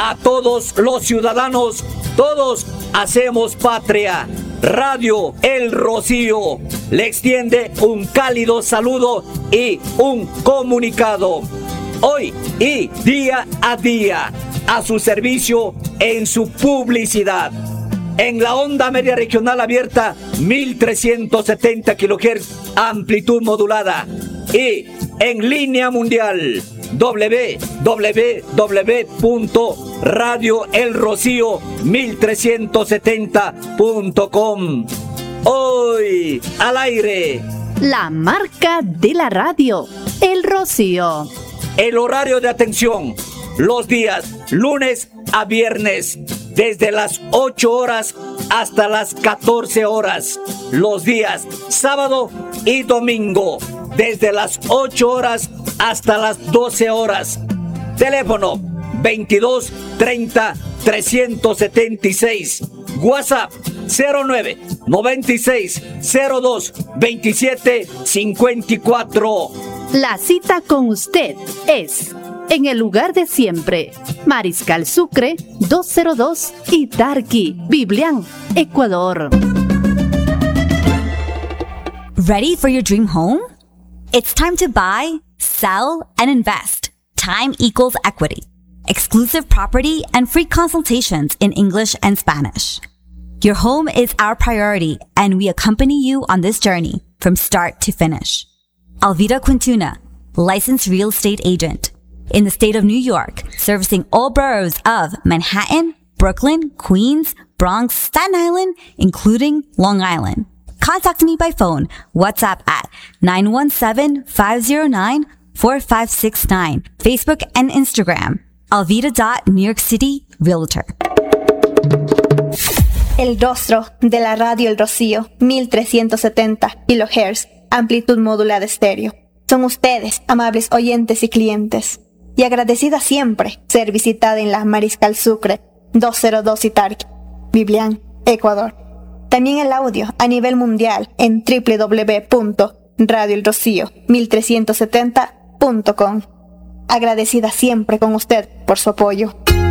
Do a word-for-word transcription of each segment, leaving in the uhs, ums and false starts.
a todos los ciudadanos, todos hacemos patria. Radio El Rocío le extiende un cálido saludo y un comunicado. Hoy y día a día, a su servicio en su publicidad. En la onda media regional abierta, mil trescientos setenta kilohertz, amplitud modulada. Y en línea mundial, doble u doble u doble u punto radio el rocío mil trescientos setenta punto com. Hoy al aire, la marca de la radio, El Rocío. El horario de atención, los días lunes a viernes, desde las ocho horas hasta las catorce horas. Los días sábado y domingo, desde las ocho horas hasta las doce horas. Teléfono veintidós treinta trescientos setenta y seis. WhatsApp cero nueve noventa y seis cero dos veintisiete cincuenta y cuatro. La cita con usted es en el lugar de siempre, Mariscal Sucre doscientos dos y Tarqui, Biblián, Ecuador. Ready for your dream home? It's time to buy, sell, and invest. Time equals equity. Exclusive property and free consultations in English and Spanish. Your home is our priority, and we accompany you on this journey from start to finish. Alvida Quintuna, licensed real estate agent. In the state of New York, servicing all boroughs of Manhattan, Brooklyn, Queens, Bronx, Staten Island, including Long Island. Contact me by phone, WhatsApp at nine one seven, five zero nine, four five six nine, Facebook and Instagram, alvida dot new york city realtor. El rostro de la radio El Rocío, mil trescientos setenta kilohertz, amplitud modulada estéreo. Son ustedes, amables oyentes y clientes. Y agradecida siempre ser visitada en la Mariscal Sucre doscientos dos y Tarqui, Biblián, Ecuador. También el audio a nivel mundial en doble u doble u doble u punto radio el rocío mil trescientos setenta punto com. Agradecida siempre con usted por su apoyo.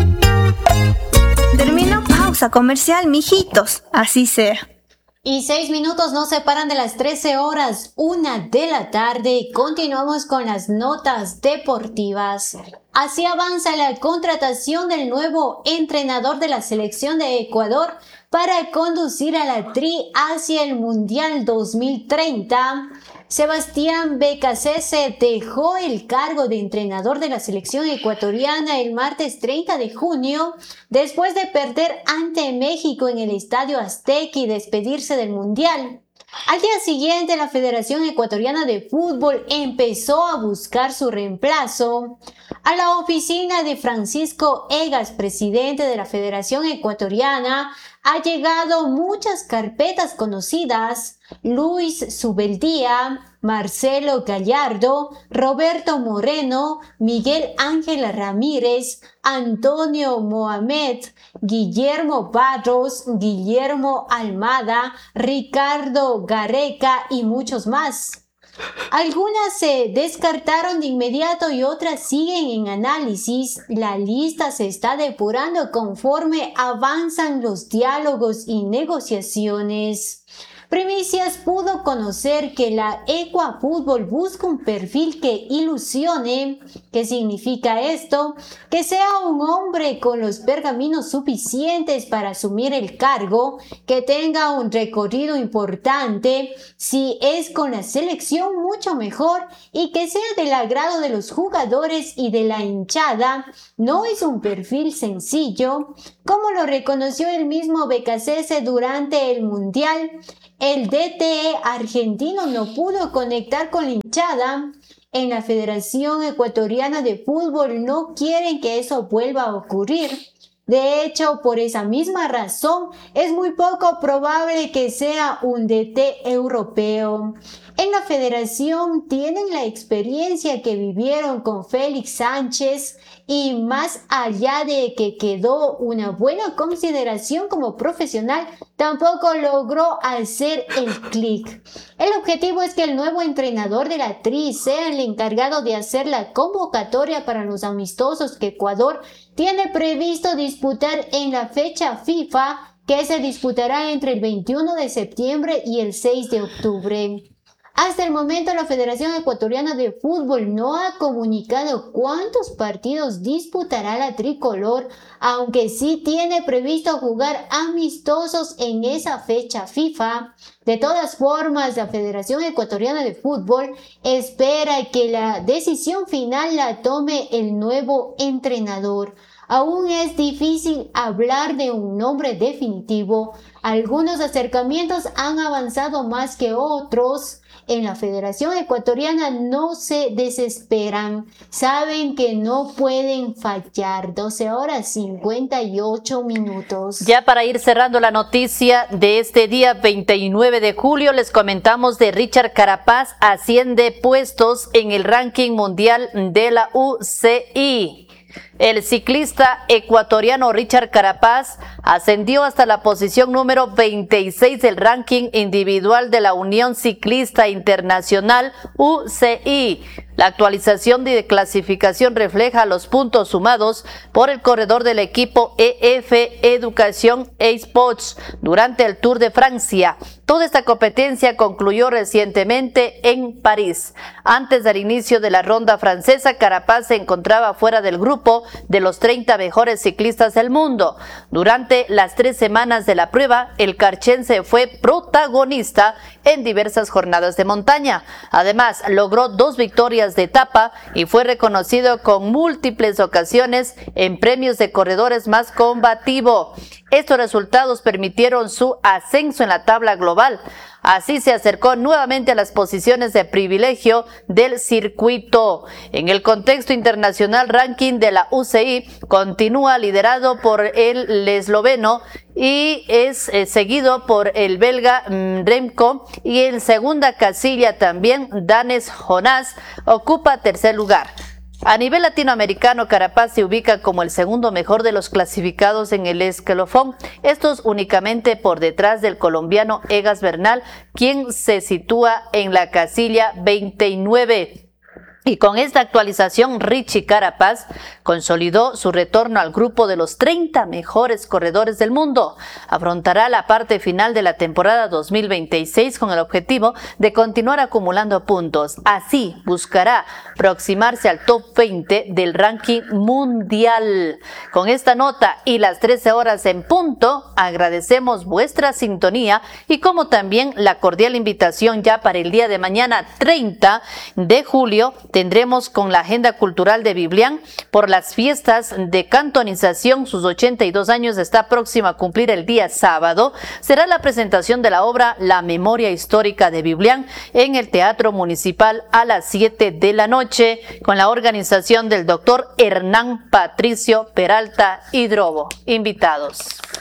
Termino pausa comercial, mijitos, así sea. Y seis minutos nos separan de las trece horas, una de la tarde. Continuamos con las notas deportivas. Así avanza la contratación del nuevo entrenador de la selección de Ecuador para conducir a la Tri hacia el Mundial dos mil treinta. Sebastián Becasese dejó el cargo de entrenador de la selección ecuatoriana el martes treinta de junio, después de perder ante México en el Estadio Azteca y despedirse del Mundial. Al día siguiente, la Federación Ecuatoriana de Fútbol empezó a buscar su reemplazo. A la oficina de Francisco Egas, presidente de la Federación Ecuatoriana, ha llegado muchas carpetas conocidas: Luis Subeldía, Marcelo Gallardo, Roberto Moreno, Miguel Ángel Ramírez, Antonio Mohamed, Guillermo Barros, Guillermo Almada, Ricardo Gareca y muchos más. Algunas se descartaron de inmediato y otras siguen en análisis. La lista se está depurando conforme avanzan los diálogos y negociaciones. Primicias pudo conocer que la Ecuafútbol busca un perfil que ilusione. ¿Qué significa esto? Que sea un hombre con los pergaminos suficientes para asumir el cargo, que tenga un recorrido importante, si es con la selección mucho mejor, y que sea del agrado de los jugadores y de la hinchada. No es un perfil sencillo, como lo reconoció el mismo Becasese durante el Mundial. El D T argentino no pudo conectar con la hinchada. En la Federación Ecuatoriana de Fútbol no quieren que eso vuelva a ocurrir. De hecho, por esa misma razón, es muy poco probable que sea un D T europeo. En la Federación tienen la experiencia que vivieron con Félix Sánchez y más allá de que quedó una buena consideración como profesional, tampoco logró hacer el clic. El objetivo es que el nuevo entrenador de la Tri sea el encargado de hacer la convocatoria para los amistosos que Ecuador tiene previsto disputar en la fecha FIFA que se disputará entre el veintiuno de septiembre y el seis de octubre. Hasta el momento, la Federación Ecuatoriana de Fútbol no ha comunicado cuántos partidos disputará la tricolor, aunque sí tiene previsto jugar amistosos en esa fecha FIFA. De todas formas, la Federación Ecuatoriana de Fútbol espera que la decisión final la tome el nuevo entrenador. Aún es difícil hablar de un nombre definitivo. Algunos acercamientos han avanzado más que otros. En la Federación Ecuatoriana no se desesperan. Saben que no pueden fallar. doce horas cincuenta y ocho minutos. Ya para ir cerrando la noticia de este día veintinueve de julio, les comentamos de Richard Carapaz asciende puestos en el ranking mundial de la U C I. El ciclista ecuatoriano Richard Carapaz ascendió hasta la posición número veintiséis del ranking individual de la Unión Ciclista Internacional U C I. La actualización de clasificación refleja los puntos sumados por el corredor del equipo E F Educación eSports durante el Tour de Francia. Toda esta competencia concluyó recientemente en París. Antes del inicio de la ronda francesa, Carapaz se encontraba fuera del grupo de los treinta mejores ciclistas del mundo. Durante las tres semanas de la prueba, el carchense fue protagonista en diversas jornadas de montaña. Además, logró dos victorias de etapa y fue reconocido con múltiples ocasiones en premios de corredores más combativo. Estos resultados permitieron su ascenso en la tabla global. Así se acercó nuevamente a las posiciones de privilegio del circuito. En el contexto internacional, ranking de la U C I continúa liderado por el esloveno y es eh, seguido por el belga mm, Remco, y en segunda casilla también Danes Jonas ocupa tercer lugar. A nivel latinoamericano, Carapaz se ubica como el segundo mejor de los clasificados en el escalafón, estos únicamente por detrás del colombiano Egas Bernal, quien se sitúa en la casilla veintinueve. Y con esta actualización, Richie Carapaz consolidó su retorno al grupo de los treinta mejores corredores del mundo. Afrontará la parte final de la temporada dos mil veintiséis con el objetivo de continuar acumulando puntos. Así buscará aproximarse al top veinte del ranking mundial. Con esta nota y las trece horas en punto, agradecemos vuestra sintonía y como también la cordial invitación ya para el día de mañana treinta de julio, tendremos con la agenda cultural de Biblián por las fiestas de cantonización. Sus ochenta y dos años está próxima a cumplir el día sábado. Será la presentación de la obra La Memoria Histórica de Biblián en el Teatro Municipal a las siete de la noche con la organización del doctor Hernán Patricio Peralta Hidrobo. Invitados.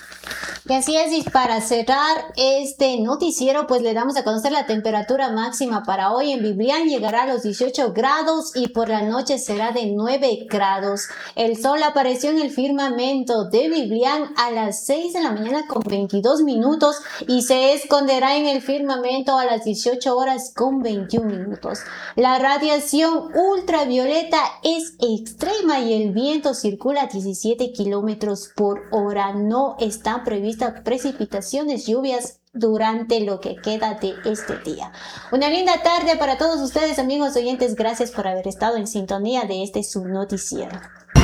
Y así es, y para cerrar este noticiero, pues le damos a conocer la temperatura máxima para hoy en Biblián. Llegará a los dieciocho grados y por la noche será de nueve grados. El sol apareció en el firmamento de Biblián a las seis de la mañana con veintidós minutos y se esconderá en el firmamento a las dieciocho horas con veintiún minutos. La radiación ultravioleta es extrema y el viento circula a diecisiete kilómetros por hora. No están previstas precipitaciones, lluvias durante lo que queda de este día. Una linda tarde para todos ustedes, amigos oyentes. Gracias por haber estado en sintonía de este su noticiero.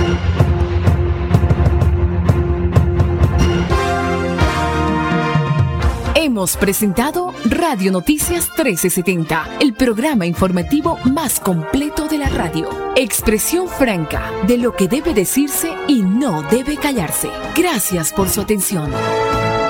Hemos presentado Radio Noticias trece setenta, el programa informativo más completo de la radio. Expresión franca de lo que debe decirse y no debe callarse. Gracias por su atención.